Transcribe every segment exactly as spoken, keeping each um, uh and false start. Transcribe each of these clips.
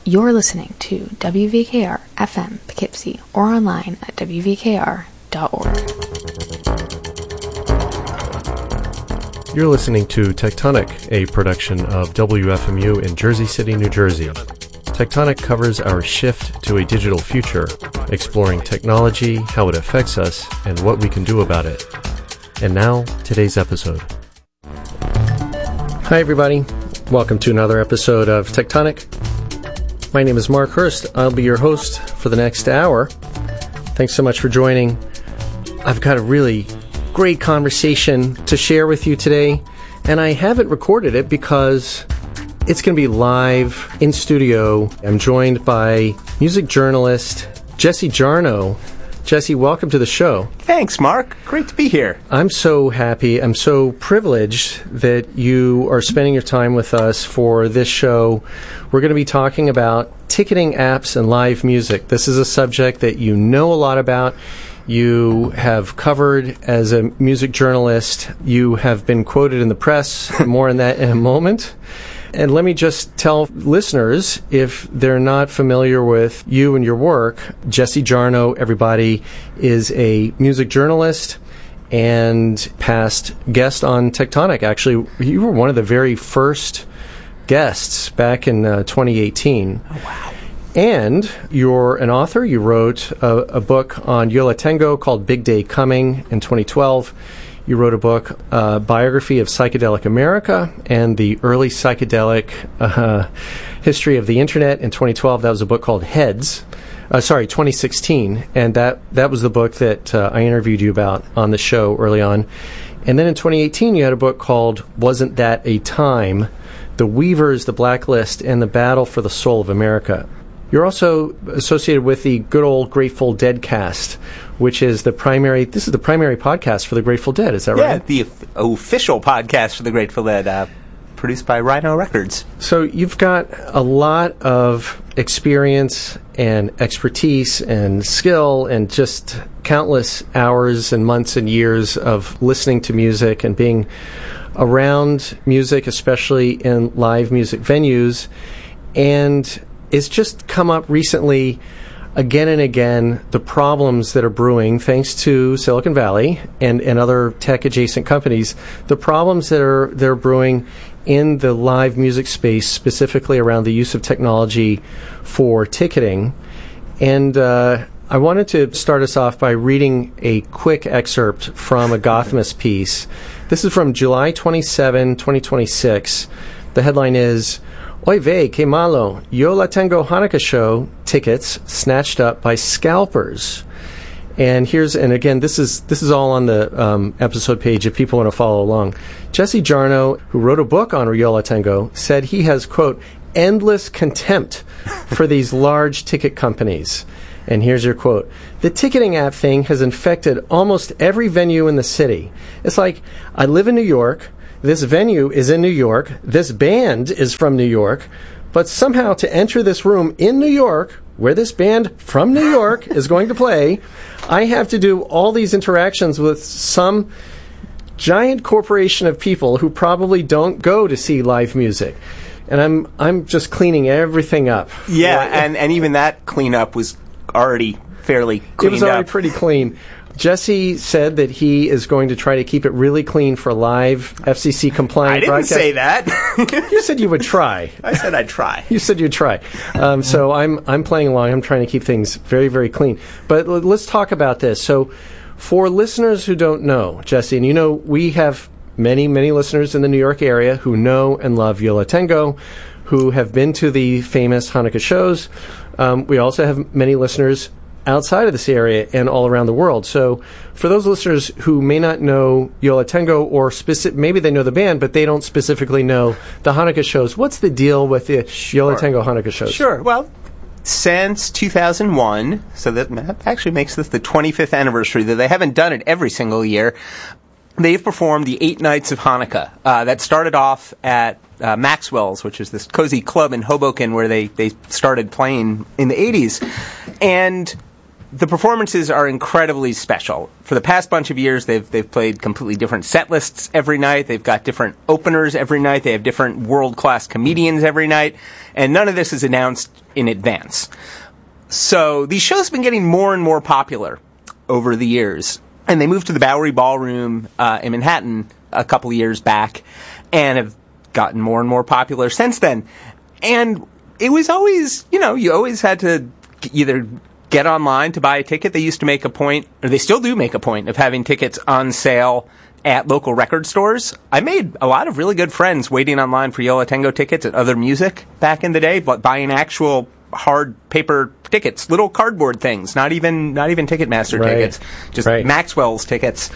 You're listening to W V K R F M Poughkeepsie or online at W V K R dot org. You're listening to Tectonic, a production of W F M U in Jersey City, New Jersey. Tectonic covers our shift to a digital future, exploring technology, how it affects us, and what we can do about it. And now, today's episode. Hi, everybody. Welcome to another episode of Tectonic. My name is Mark Hurst. I'll be your host for the next hour. Thanks so much for joining. I've got a really great conversation to share with you today, and I haven't recorded it because it's going to be live in studio. I'm joined by music journalist Jesse Jarnow. Jesse, welcome to the show. Thanks, Mark. Great to be here. I'm so happy. I'm so privileged that you are spending your time with us for this show. We're going to be talking about ticketing apps and live music. This is a subject that you know a lot about. You have covered as a music journalist. You have been quoted in the press. More on that in a moment. And let me just tell listeners, if they're not familiar with you and your work, Jesse Jarnow, everybody, is a music journalist and past guest on Tectonic. Actually, you were one of the very first guests back in uh, twenty eighteen. Oh, wow. And you're an author. You wrote a, a book on Yo La Tengo called Big Day Coming in twenty twelve. You wrote a book, uh, biography of psychedelic America and the early psychedelic uh, history of the internet in twenty twelve. That was a book called Heads. Uh, sorry, twenty sixteen. And that, that was the book that uh, I interviewed you about on the show early on. And then in twenty eighteen, you had a book called Wasn't That a Time? The Weavers, the Blacklist, and the Battle for the Soul of America. You're also associated with the good old Grateful Dead cast, which is the primary, this is the primary podcast for the Grateful Dead, is that yeah, right? Yeah, the of- official podcast for the Grateful Dead, uh, produced by Rhino Records. So you've got a lot of experience and expertise and skill and just countless hours and months and years of listening to music and being around music, especially in live music venues. And it's just come up recently again and again, the problems that are brewing thanks to Silicon Valley and, and other tech-adjacent companies, the problems that are they're brewing in the live music space, specifically around the use of technology for ticketing. And uh, I wanted to start us off by reading a quick excerpt from a Gothamist piece. This is from July twenty-seventh, twenty twenty-six. The headline is, Oy vey, que malo, Yo La Tengo Hanukkah show tickets snatched up by scalpers. And here's, and again, this is this is all on the um, episode page if people want to follow along. Jesse Jarnow, who wrote a book on Yo La Tengo, said he has, quote, endless contempt for these large ticket companies. And here's your quote. The ticketing app thing has infected almost every venue in the city. It's like, I live in New York. This venue is in New York. This band is from New York. But somehow to enter this room in New York, where this band from New York is going to play, I have to do all these interactions with some giant corporation of people who probably don't go to see live music. And I'm I'm just cleaning everything up. Yeah, and, and even that cleanup was already fairly cleaned up. It was already pretty clean. Jesse said that he is going to try to keep it really clean for live F C C compliant I didn't broadcast. say that. You said you would try. I said I'd try. You said you'd try. Um, so I'm I'm playing along. I'm trying to keep things very, very clean. But l- let's talk about this. So for listeners who don't know, Jesse, and you know we have many, many listeners in the New York area who know and love Yo La Tengo, who have been to the famous Hanukkah shows. Um, we also have many listeners outside of this area and all around the world. So for those listeners who may not know Yo La Tengo, or specific, maybe they know the band, but they don't specifically know the Hanukkah shows, what's the deal with the sure. Yo La Tengo Hanukkah shows? Sure. Well, since two thousand one, so that actually makes this the twenty-fifth anniversary, though they haven't done it every single year, they've performed the eight nights of Hanukkah. Uh, that started off at uh, Maxwell's, which is this cozy club in Hoboken where they, they started playing in the eighties. And the performances are incredibly special. For the past bunch of years, they've they've played completely different set lists every night. They've got different openers every night. They have different world-class comedians every night. And none of this is announced in advance. So these shows have been getting more and more popular over the years. And they moved to the Bowery Ballroom uh, in Manhattan a couple of years back and have gotten more and more popular since then. And it was always, you know, you always had to either get online to buy a ticket. They used to make a point, or they still do make a point, of having tickets on sale at local record stores. I made a lot of really good friends waiting online for Yo La Tengo tickets at Other Music back in the day, but buying actual hard paper tickets, little cardboard things, not even not even Ticketmaster right. tickets, just right. Maxwell's tickets.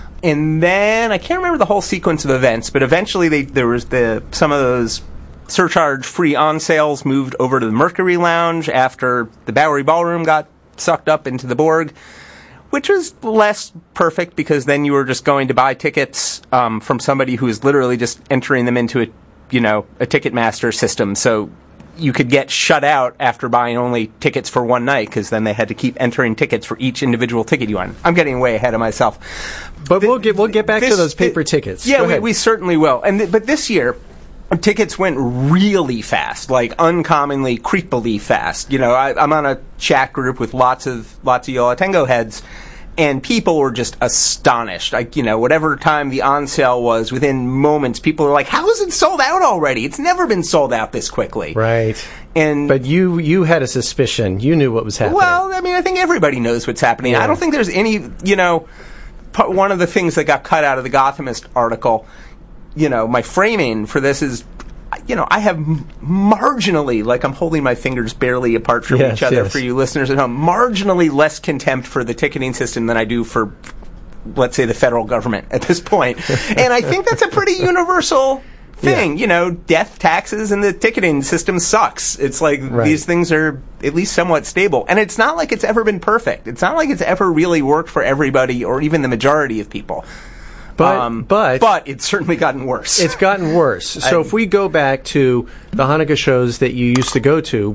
And then I can't remember the whole sequence of events, but eventually they, there was the some of those surcharge-free on sales moved over to the Mercury Lounge after the Bowery Ballroom got sucked up into the Borg, which was less perfect because then you were just going to buy tickets um, from somebody who is literally just entering them into a, you know, a Ticketmaster system. So you could get shut out after buying only tickets for one night because then they had to keep entering tickets for each individual ticket you want. I'm getting way ahead of myself. But the, we'll get we'll get back this, to those paper tickets. Yeah, we, we certainly will. And th- but this year, tickets went really fast, like uncommonly, creepily fast. You know, I, I'm on a chat group with lots of lots of Yo La Tengo heads, and people were just astonished. Like, you know, whatever time the on sale was, within moments, people were like, "How is it sold out already? It's never been sold out this quickly." Right. And but you you had a suspicion. You knew what was happening. Well, I mean, I think everybody knows what's happening. Yeah. I don't think there's any, you know, part, one of the things that got cut out of the Gothamist article, you know, my framing for this is, you know, I have marginally, like I'm holding my fingers barely apart from yes, each other yes. for you listeners at home, marginally less contempt for the ticketing system than I do for, let's say, the federal government at this point. And I think that's a pretty universal thing. Yeah. You know, death, taxes, and the ticketing system sucks. It's like right. these things are at least somewhat stable. And it's not like it's ever been perfect. It's not like it's ever really worked for everybody or even the majority of people. But, um, but but it's certainly gotten worse. It's gotten worse. So I, if we go back to the Hanukkah shows that you used to go to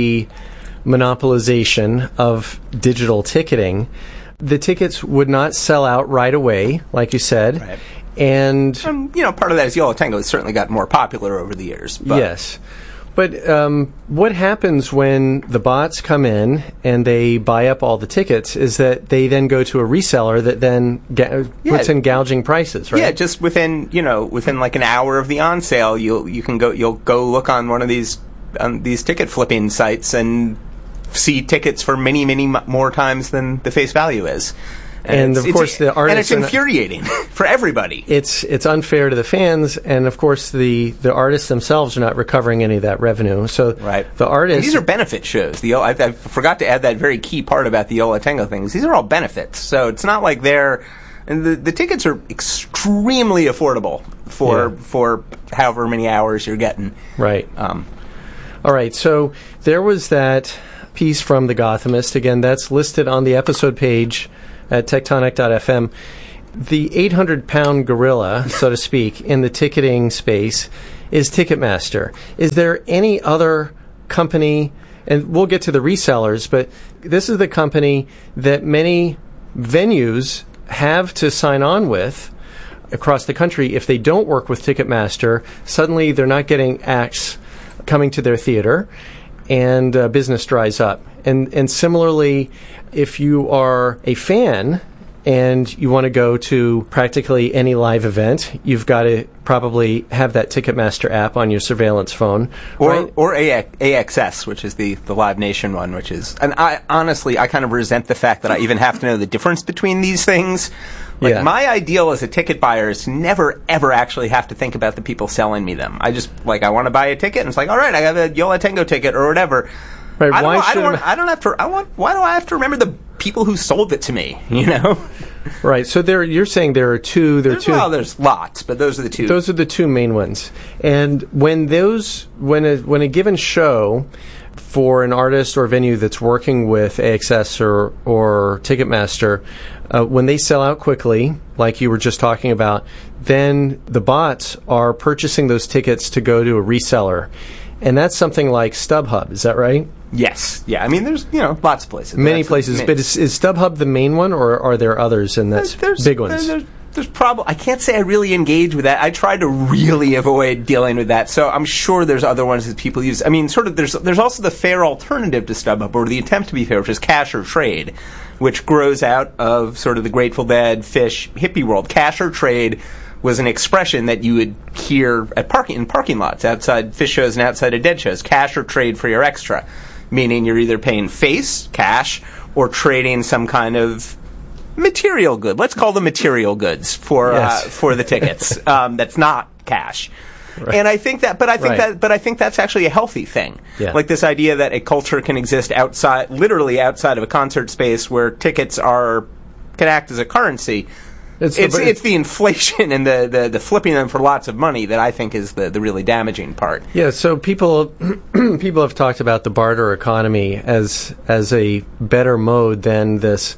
pre-monopolization of digital ticketing, the tickets would not sell out right away, like you said. Right. And, um, you know, part of that is Yo La Tengo has certainly gotten more popular over the years. But. Yes. But um, what happens when the bots come in and they buy up all the tickets is that they then go to a reseller that then ga- yeah. puts in gouging prices, right? Yeah, just within, you know, within like an hour of the on sale, you'll you can go you'll go look on one of these um, these ticket flipping sites and see tickets for many many m- more times than the face value is. And, and of course, the artists, and it's infuriating for everybody. It's it's unfair to the fans, and of course, the, the artists themselves are not recovering any of that revenue. So, right. the artists, and these are benefit shows. The I, I forgot to add that very key part about the Yo La Tengo things. These are all benefits, so it's not like they're. And the the tickets are extremely affordable for yeah. for however many hours you're getting. Right. Um, all right. So there was that piece from The Gothamist. Again, that's listed on the episode page at tectonic dot f m. The eight hundred pound gorilla, so to speak, in the ticketing space is Ticketmaster. Is there any other company, and we'll get to the resellers, but this is the company that many venues have to sign on with across the country. If they don't work with Ticketmaster, suddenly they're not getting acts coming to their theater, and uh, business dries up. And and similarly, if you are a fan and you want to go to practically any live event, you've got to probably have that Ticketmaster app on your surveillance phone. Or right? or A X S, which is the, the Live Nation one, which is... And I honestly, I kind of resent the fact that I even have to know the difference between these things. Like, yeah. my ideal as a ticket buyer is to never, ever actually have to think about the people selling me them. I just, like, I want to buy a ticket, and it's like, all right, I got a Yo La Tengo ticket or whatever. Right, I don't, why know, I, should don't want, I don't have to... I want. Why do I have to remember the people who sold it to me, you know? Right, so there, you're saying there are two... There are two. Well, there's lots, but those are the two. Those are the two main ones. And when those... When a, when a given show for an artist or venue that's working with A X S or, or Ticketmaster, uh, when they sell out quickly, like you were just talking about, then the bots are purchasing those tickets to go to a reseller. And that's something like StubHub, is that right? Yes. Yeah. I mean, there's, you know, lots of places. Many That's places. a, but is, is StubHub the main one, or are there others, and that's there's, big ones? There's, there's probably, I can't say I really engage with that. I try to really avoid dealing with that. So I'm sure there's other ones that people use. I mean, sort of, there's there's also the fair alternative to StubHub, or the attempt to be fair, which is Cash or Trade, which grows out of sort of the Grateful Dead, Fish, hippie world. Cash or Trade was an expression that you would hear at parking in parking lots, outside Fish shows and outside of Dead shows. Cash or trade for your extra, meaning you're either paying face, cash, or trading some kind of material good. Let's call them material goods for yes. uh, for the tickets. um, that's not cash. Right. And I think that, but I think right. that, but I think that's actually a healthy thing. Yeah. Like this idea that a culture can exist outside, literally outside of a concert space, where tickets are can act as a currency. It's it's, the, it's the inflation and the, the, the flipping them for lots of money that I think is the, the really damaging part. Yeah, so people people have talked about the barter economy as as a better mode than this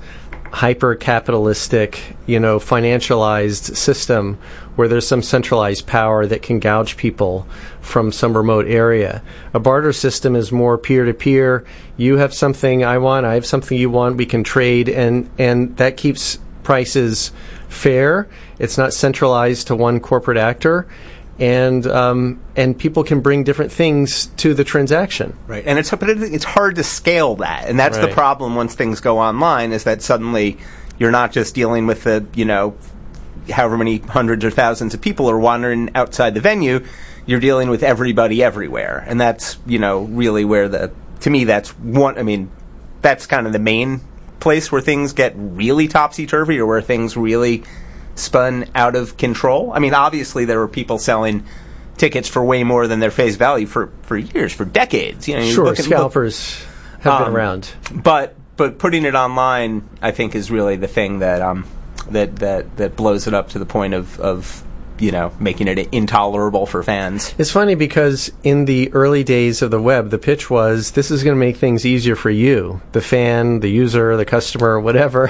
hyper-capitalistic, you know, financialized system where there's some centralized power that can gouge people from some remote area. A barter system is more peer-to-peer. You have something I want, I have something you want, we can trade, and, and that keeps prices fair. It's not centralized to one corporate actor, and um, and people can bring different things to the transaction. Right, and it's but it's hard to scale that, and that's right. the problem once things go online. Is that suddenly you're not just dealing with the you know however many hundreds or thousands of people are wandering outside the venue. You're dealing with everybody everywhere, and that's you know really where the to me that's one. I mean, that's kind of the main place where things get really topsy-turvy, or where things really spun out of control. I mean, obviously there were people selling tickets for way more than their face value for, for years, for decades. You know, sure, look at, scalpers look, have um, been around. But but putting it online, I think, is really the thing that um that that, that blows it up to the point of, of you know, making it intolerable for fans. It's funny because in the early days of the web, the pitch was, this is going to make things easier for you, the fan, the user, the customer, whatever.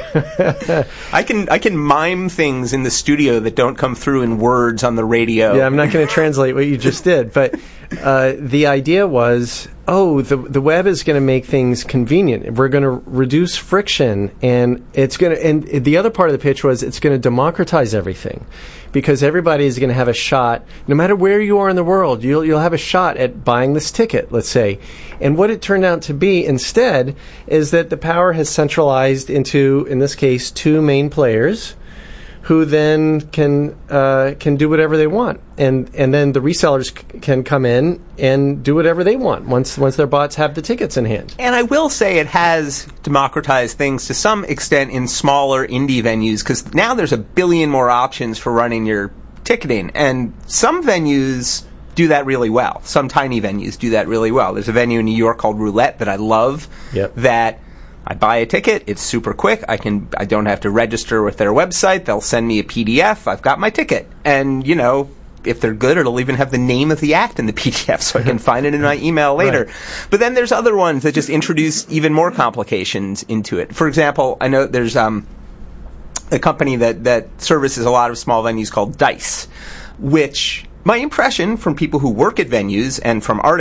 I can I can mime things in the studio that don't come through in words on the radio. Yeah, I'm not going to translate what you just did, but uh, the idea was, oh, the the web is going to make things convenient. We're going to reduce friction, and it's going to. And the other part of the pitch was, it's going to democratize everything, because everybody is going to have a shot, no matter where you are in the world. You'll you'll have a shot at buying this ticket, let's say. And what it turned out to be instead is that the power has centralized into, in this case, two main players, who then can uh, can do whatever they want, and and then the resellers c- can come in and do whatever they want once once their bots have the tickets in hand. And I will say it has democratized things to some extent in smaller indie venues, because now there's a billion more options for running your ticketing, and some venues do that really well. Some tiny venues do that really well. There's a venue in New York called Roulette that I love. Yep. That I buy a ticket, it's super quick, I can I don't have to register with their website, they'll send me a P D F, I've got my ticket. And, you know, if they're good, it'll even have the name of the act in the P D F so I can find it in my email later. Right. But then there's other ones that just introduce even more complications into it. For example, I know there's um, a company that, that services a lot of small venues called Dice, which my impression from people who work at venues and from artists